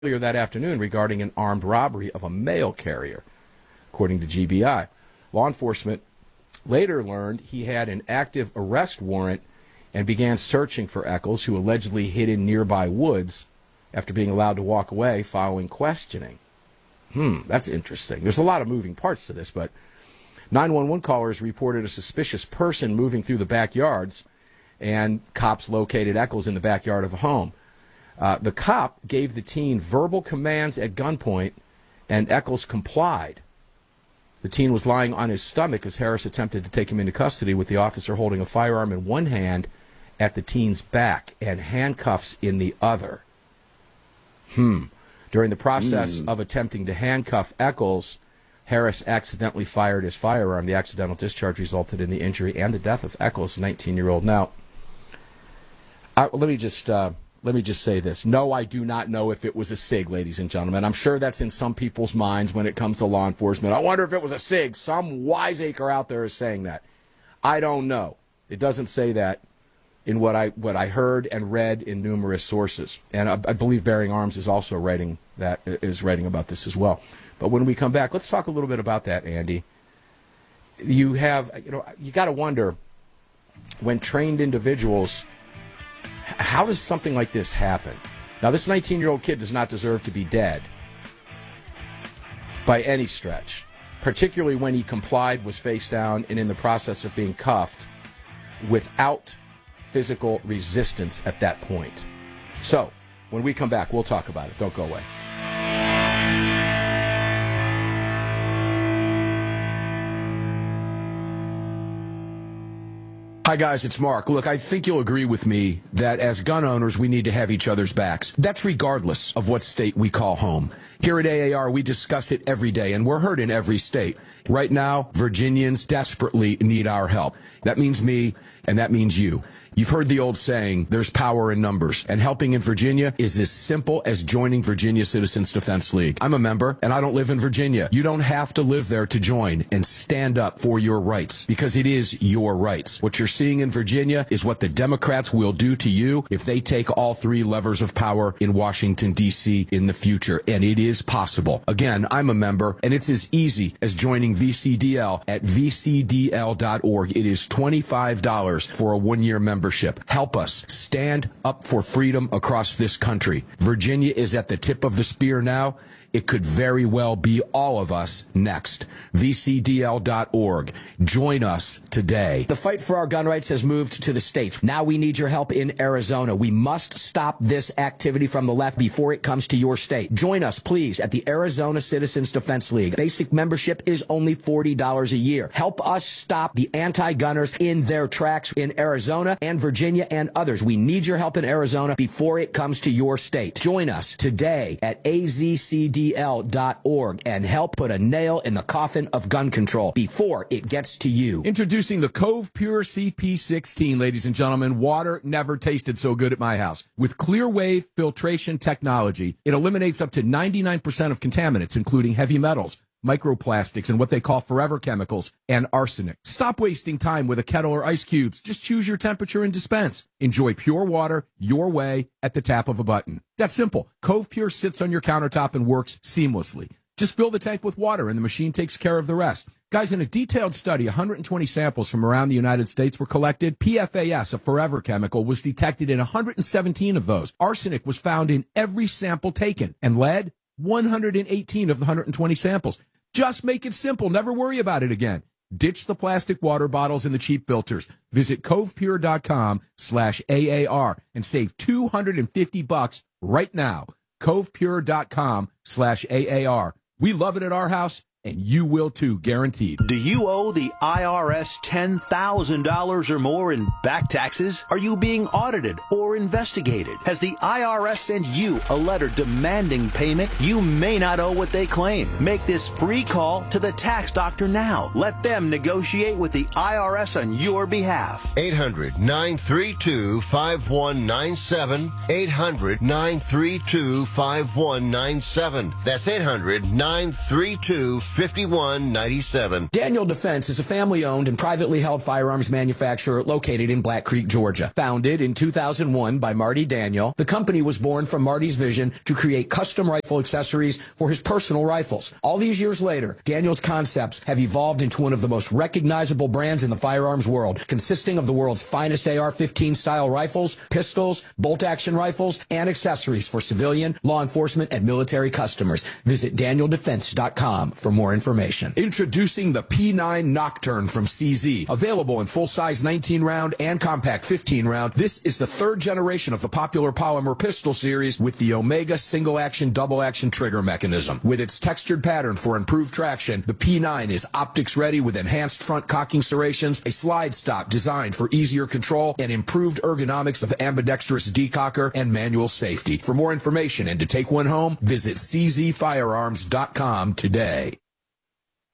earlier that afternoon regarding an armed robbery of a mail carrier, according to GBI. Law enforcement later learned he had an active arrest warrant and began searching for Eccles, who allegedly hid in nearby woods after being allowed to walk away following questioning. That's interesting. There's a lot of moving parts to this, but 911 callers reported a suspicious person moving through the backyards, and cops located Eccles in the backyard of a home. The cop gave the teen verbal commands at gunpoint, and Eccles complied. The teen was lying on his stomach as Harris attempted to take him into custody, with the officer holding a firearm in one hand at the teen's back and handcuffs in the other. During the process of attempting to handcuff Eccles, Harris accidentally fired his firearm. The accidental discharge resulted in the injury and the death of Eccles, a 19-year-old. Now, let me just say this. No, I do not know if it was a SIG, ladies and gentlemen. I'm sure that's in some people's minds when it comes to law enforcement. I wonder if it was a SIG. Some wiseacre out there is saying that. I don't know. It doesn't say that in what I heard and read in numerous sources. And I believe Bearing Arms is also writing about this as well. But when we come back, let's talk a little bit about that, Andy. You got to wonder, when trained individuals, how does something like this happen? Now, this 19-year-old kid does not deserve to be dead by any stretch, particularly when he complied, was face down, and in the process of being cuffed without physical resistance at that point. So, when we come back, we'll talk about it. Don't go away. Hi, guys, it's Mark. Look, I think you'll agree with me that as gun owners, we need to have each other's backs. That's regardless of what state we call home. Here at AAR, we discuss it every day, and we're heard in every state. Right now, Virginians desperately need our help. That means me, and that means you. You've heard the old saying, there's power in numbers, and helping in Virginia is as simple as joining Virginia Citizens Defense League. I'm a member, and I don't live in Virginia. You don't have to live there to join and stand up for your rights, because it is your rights. What you're seeing in Virginia is what the Democrats will do to you if they take all three levers of power in Washington, D.C. in the future, and it is possible. Again, I'm a member, and it's as easy as joining VCDL at vcdl.org. It is $25 for a one-year membership. Help us stand up for freedom across this country. Virginia is at the tip of the spear now. It could very well be all of us next. VCDL.org. Join us today. The fight for our gun rights has moved to the states. Now we need your help in Arizona. We must stop this activity from the left before it comes to your state. Join us, please, at the Arizona Citizens Defense League. Basic membership is only $40 a year. Help us stop the anti-gunners in their tracks in Arizona and Virginia and others. We need your help in Arizona before it comes to your state. Join us today at AZCD.org and help put a nail in the coffin of gun control before it gets to you. Introducing the Cove Pure CP16, ladies and gentlemen. Water never tasted so good at my house. With clear wave filtration technology, it eliminates up to 99% of contaminants, including heavy metals, microplastics, and what they call forever chemicals, and arsenic. Stop wasting time with a kettle or ice cubes. Just choose your temperature and dispense. Enjoy pure water your way at the tap of a button. That's simple. Cove Pure sits on your countertop and works seamlessly. Just fill the tank with water and the machine takes care of the rest. Guys, in a detailed study, 120 samples from around the United States were collected. PFAS, a forever chemical, was detected in 117 of those. Arsenic was found in every sample taken, and lead, 118 of the 120 samples. Just make it simple. Never worry about it again. Ditch the plastic water bottles and the cheap filters. Visit covepure.com/AAR and save $250 right now. Covepure.com/AAR. We love it at our house, and you will too, guaranteed. Do you owe the IRS $10,000 or more in back taxes? Are you being audited or investigated? Has the IRS sent you a letter demanding payment? You may not owe what they claim. Make this free call to the tax doctor now. Let them negotiate with the IRS on your behalf. 800-932-5197. 800-932-5197. That's 800-932-5197. 5197. Daniel Defense is a family-owned and privately held firearms manufacturer located in Black Creek, Georgia. Founded in 2001 by Marty Daniel, the company was born from Marty's vision to create custom rifle accessories for his personal rifles. All these years later, Daniel's concepts have evolved into one of the most recognizable brands in the firearms world, consisting of the world's finest AR-15 style rifles, pistols, bolt-action rifles, and accessories for civilian, law enforcement, and military customers. Visit DanielDefense.com for more information. Introducing the P9 Nocturne from CZ. Available in full-size 19-round and compact 15-round, this is the third generation of the popular polymer pistol series with the Omega single-action, double-action trigger mechanism. With its textured pattern for improved traction, the P9 is optics-ready with enhanced front cocking serrations, a slide stop designed for easier control, and improved ergonomics of ambidextrous decocker and manual safety. For more information and to take one home, visit czfirearms.com today.